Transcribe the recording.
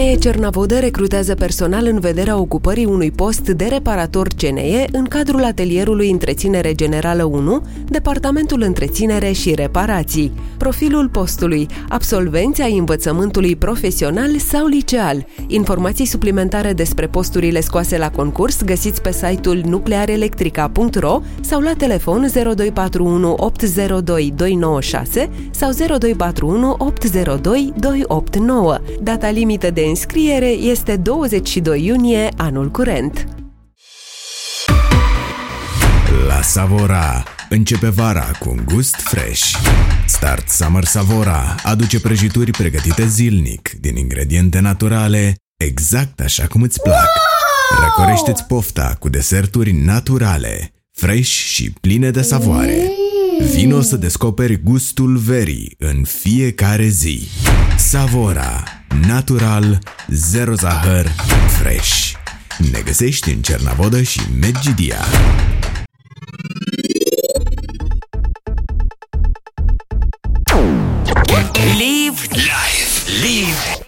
CNE Cernavodă recrutează personal în vederea ocupării unui post de reparator CNE în cadrul atelierului Întreținere Generală 1, Departamentul Întreținere și Reparații. Profilul postului: absolvenți ai învățământului profesional sau liceal. Informații suplimentare despre posturile scoase la concurs găsiți pe site-ul nuclearelectrica.ro sau la telefon 0241 802 296 sau 0241 802 289. Data limită de înscriere este 22 iunie anul curent. La Savora începe vara cu un gust fresh. Start Summer Savora aduce prăjituri pregătite zilnic din ingrediente naturale, exact așa cum îți plac. Răcorește-ți pofta cu deserturi naturale, fresh și pline de savoare. Vino să descoperi gustul verii în fiecare zi. Savora, natural, zero zahăr, fresh. Ne găsești în Cernavodă și Medgidia. Live